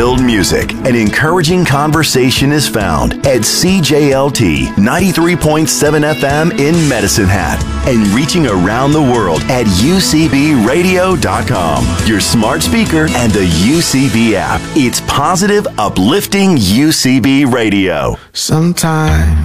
Faith-filled music and encouraging conversation is found at CJLT 93.7 FM in Medicine Hat and reaching around the world at UCBradio.com, your smart speaker, and the UCB app. It's positive, uplifting UCB Radio. Sometimes